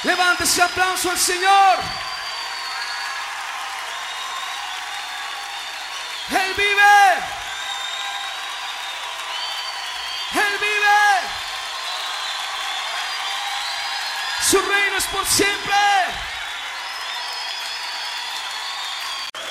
Levante ese aplauso al Señor. Él vive. Él vive. Su reino es por siempre.